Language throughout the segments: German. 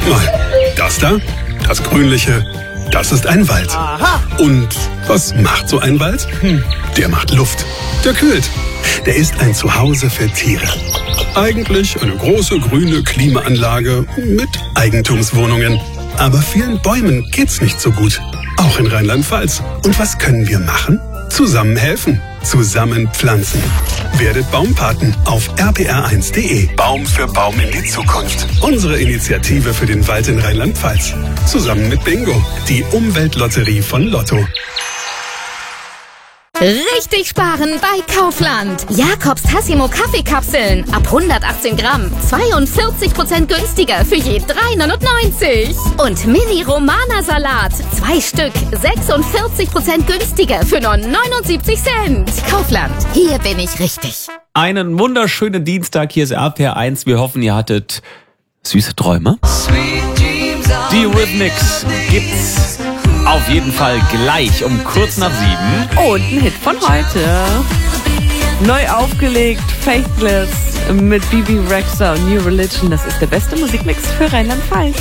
Mal das da, das Grünliche, das ist ein Wald. Aha. Und was macht so ein Wald? Der macht Luft. Der kühlt. Der ist ein Zuhause für Tiere. Eigentlich eine große grüne Klimaanlage mit Eigentumswohnungen. Aber vielen Bäumen geht's nicht so gut. Auch in Rheinland-Pfalz. Und was können wir machen? Zusammen helfen. Zusammen pflanzen. Werdet Baumpaten auf rpr1.de. Baum für Baum in die Zukunft. Unsere Initiative für den Wald in Rheinland-Pfalz. Zusammen mit Bingo, die Umweltlotterie von Lotto. Richtig sparen bei Kaufland. Jakobs Tassimo Kaffeekapseln ab 118 Gramm. 42% günstiger für je 3,99. Und Mini Romana Salat. 2 Stück. 46% günstiger für nur 79 Cent. Kaufland. Hier bin ich richtig. Einen wunderschönen Dienstag. Hier ist RPR1. Wir hoffen, ihr hattet süße Träume. Die Rhythmics gibt's auf jeden Fall gleich um kurz nach 7. Und ein Hit von heute. Neu aufgelegt, Faithless mit Bibi Rexha und New Religion. Das ist der beste Musikmix für Rheinland-Pfalz.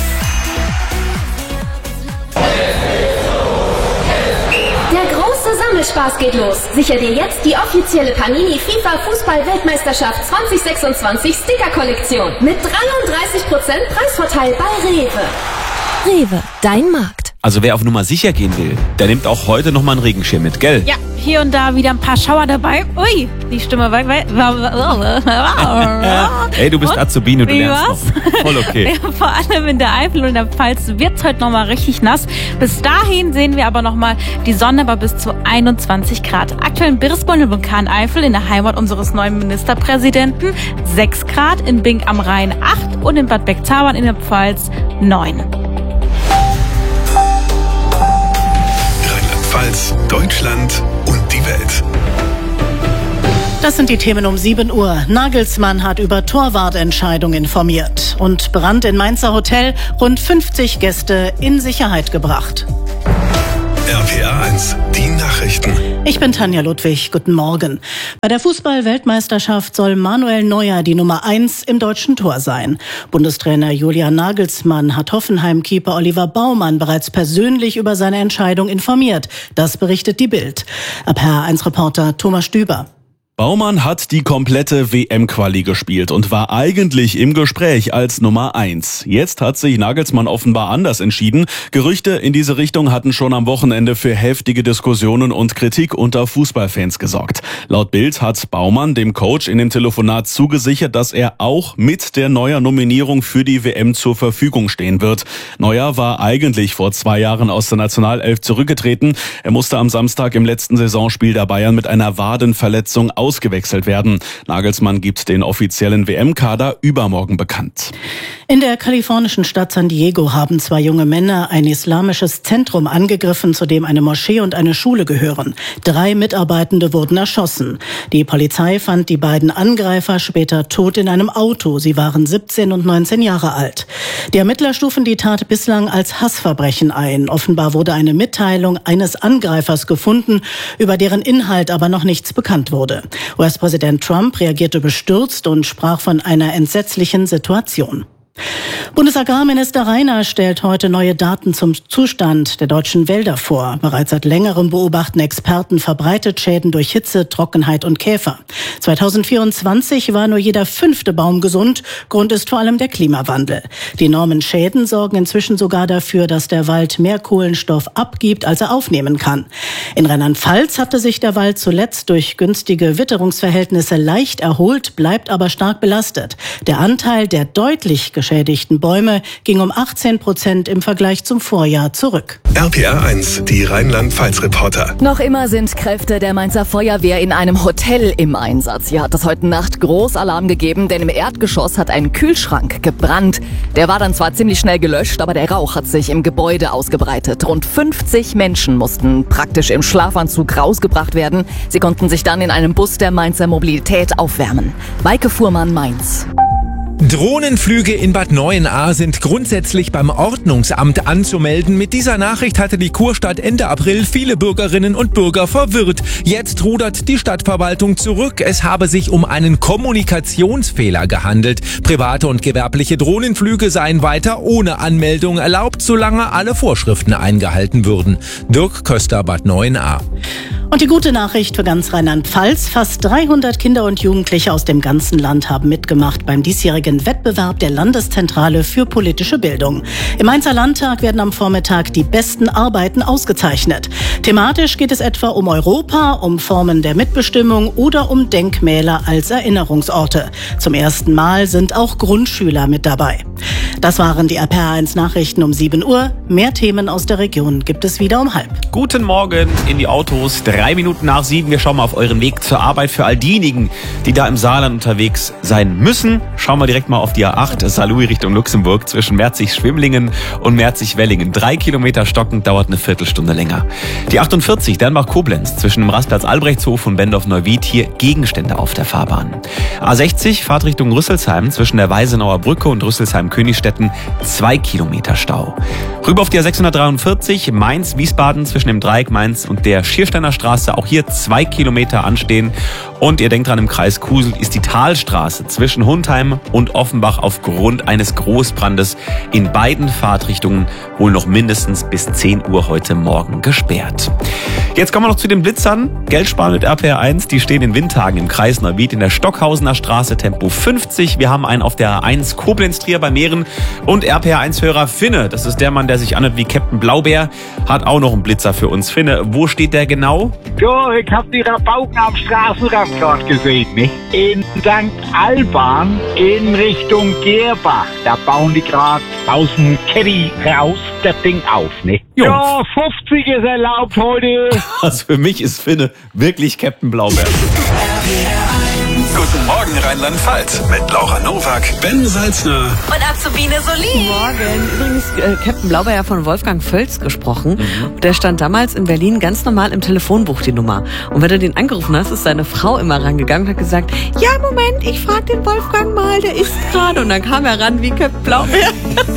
Der große Sammelspaß geht los. Sichere dir jetzt die offizielle Panini FIFA Fußball-Weltmeisterschaft 2026 Sticker-Kollektion mit 33% Preisvorteil bei Rewe. Rewe, dein Markt. Also wer auf Nummer sicher gehen will, der nimmt auch heute noch mal einen Regenschirm mit, gell? Ja, hier und da wieder ein paar Schauer dabei. Ui, die Stimme weg. Hey, du bist Azubine, du Wie lernst war's? noch. Voll okay. Ja, vor allem in der Eifel und in der Pfalz wird es heute noch mal richtig nass. Bis dahin sehen wir aber noch mal die Sonne bei bis zu 21 Grad. Aktuell in Birsborn im Vulkan Eifel, in der Heimat unseres neuen Ministerpräsidenten, 6 Grad, in Bing am Rhein 8 und in Bad Beckzabern in der Pfalz 9. Rheinland-Pfalz, Deutschland und die Welt. Das sind die Themen um 7 Uhr. Nagelsmann hat über Torwartentscheidung informiert. Und Brand in Mainzer Hotel, rund 50 Gäste in Sicherheit gebracht. RPR1, die Nachrichten. Ich bin Tanja Ludwig, guten Morgen. Bei der Fußball-Weltmeisterschaft soll Manuel Neuer die Nummer 1 im deutschen Tor sein. Bundestrainer Julian Nagelsmann hat Hoffenheim-Keeper Oliver Baumann bereits persönlich über seine Entscheidung informiert. Das berichtet die Bild. RPR1-Reporter Thomas Stüber. Baumann hat die komplette WM-Quali gespielt und war eigentlich im Gespräch als Nummer 1. Jetzt hat sich Nagelsmann offenbar anders entschieden. Gerüchte in diese Richtung hatten schon am Wochenende für heftige Diskussionen und Kritik unter Fußballfans gesorgt. Laut Bild hat Baumann dem Coach in dem Telefonat zugesichert, dass er auch mit der Neuer-Nominierung für die WM zur Verfügung stehen wird. Neuer war eigentlich vor 2 Jahren aus der Nationalelf zurückgetreten. Er musste am Samstag im letzten Saisonspiel der Bayern mit einer Wadenverletzung ausgewechselt werden. Nagelsmann gibt den offiziellen WM-Kader übermorgen bekannt. In der kalifornischen Stadt San Diego haben 2 junge Männer ein islamisches Zentrum angegriffen, zu dem eine Moschee und eine Schule gehören. 3 Mitarbeitende wurden erschossen. Die Polizei fand die beiden Angreifer später tot in einem Auto. Sie waren 17 und 19 Jahre alt. Die Ermittler stufen die Tat bislang als Hassverbrechen ein. Offenbar wurde eine Mitteilung eines Angreifers gefunden, über deren Inhalt aber noch nichts bekannt wurde. US-Präsident Trump reagierte bestürzt und sprach von einer entsetzlichen Situation. Bundesagrarminister Reiner stellt heute neue Daten zum Zustand der deutschen Wälder vor. Bereits seit längerem beobachten Experten verbreitet Schäden durch Hitze, Trockenheit und Käfer. 2024 war nur jeder 5. Baum gesund. Grund ist vor allem der Klimawandel. Die enormen Schäden sorgen inzwischen sogar dafür, dass der Wald mehr Kohlenstoff abgibt, als er aufnehmen kann. In Rheinland-Pfalz hatte sich der Wald zuletzt durch günstige Witterungsverhältnisse leicht erholt, bleibt aber stark belastet. Der Anteil der deutlich geschädigten Bäume ging um 18% im Vergleich zum Vorjahr zurück. RPR1, die Rheinland-Pfalz-Reporter. Noch immer sind Kräfte der Mainzer Feuerwehr in einem Hotel im Einsatz. Hier hat es heute Nacht Großalarm gegeben, denn im Erdgeschoss hat ein Kühlschrank gebrannt. Der war dann zwar ziemlich schnell gelöscht, aber der Rauch hat sich im Gebäude ausgebreitet. Rund 50 Menschen mussten praktisch im Schlafanzug rausgebracht werden. Sie konnten sich dann in einem Bus der Mainzer Mobilität aufwärmen. Weike Fuhrmann, Mainz. Drohnenflüge in Bad Neuenahr sind grundsätzlich beim Ordnungsamt anzumelden. Mit dieser Nachricht hatte die Kurstadt Ende April viele Bürgerinnen und Bürger verwirrt. Jetzt rudert die Stadtverwaltung zurück. Es habe sich um einen Kommunikationsfehler gehandelt. Private und gewerbliche Drohnenflüge seien weiter ohne Anmeldung erlaubt, solange alle Vorschriften eingehalten würden. Dirk Köster, Bad Neuenahr. Und die gute Nachricht für ganz Rheinland-Pfalz: Fast 300 Kinder und Jugendliche aus dem ganzen Land haben mitgemacht beim diesjährigen Wettbewerb der Landeszentrale für politische Bildung. Im Mainzer Landtag werden am Vormittag die besten Arbeiten ausgezeichnet. Thematisch geht es etwa um Europa, um Formen der Mitbestimmung oder um Denkmäler als Erinnerungsorte. Zum ersten Mal sind auch Grundschüler mit dabei. Das waren die RPR1 Nachrichten um 7 Uhr. Mehr Themen aus der Region gibt es wieder um 6:30. Guten Morgen in die Autos. 3 Minuten nach 7. Wir schauen mal auf euren Weg zur Arbeit. Für all diejenigen, die da im Saarland unterwegs sein müssen, schauen wir direkt mal auf die A8 Saarlouis Richtung Luxemburg zwischen Merzig-Schwimlingen und Merzig-Wellingen. 3 Kilometer stockend, dauert eine Viertelstunde länger. Die 48 Dernbach-Koblenz zwischen dem Rastplatz Albrechtshof und Bendorf-Neuwied. Hier Gegenstände auf der Fahrbahn. A60 Fahrt Richtung Rüsselsheim zwischen der Weisenauer Brücke und Rüsselsheim-Königstetten. 2 Kilometer Stau. Rüber auf die A643 Mainz-Wiesbaden zwischen dem Dreieck Mainz und der Schiersteiner Straße. Auch hier 2 Kilometer anstehen. Und ihr denkt dran, im Kreis Kusel ist die Talstraße zwischen Hundheim und Offenbach aufgrund eines Großbrandes in beiden Fahrtrichtungen wohl noch mindestens bis 10 Uhr heute Morgen gesperrt. Jetzt kommen wir noch zu den Blitzern. Geld sparen mit RPR1. Die stehen in Windhagen im Kreis Neuwied in der Stockhausener Straße, Tempo 50. Wir haben einen auf der A1 Koblenz-Trier bei Mähren. Und RPR1-Hörer Finne, das ist der Mann, der sich anhört wie Captain Blaubeer, hat auch noch einen Blitzer für uns. Finne, wo steht der genau? Ja, ich hab die Rabauken am Straßenrand gerade gesehen, ne? In St. Alban in Richtung Gerbach. Da bauen die gerade aus dem Caddy raus das Ding auf, ne? Jo. Ja, 50 ist erlaubt heute. Also für mich ist Finne wirklich Captain Blaubeer. Guten Morgen Rheinland-Pfalz mit Laura Nowak, Ben Salzner und Azubine Solin. Morgen. Übrigens Captain Blaubeer von Wolfgang Völz gesprochen. Der stand damals in Berlin ganz normal im Telefonbuch, die Nummer. Und wenn du den angerufen hast, ist seine Frau immer rangegangen und hat gesagt, ja, Moment, ich frag den Wolfgang mal, der ist gerade. Und dann kam er ran wie Captain Blaubeer.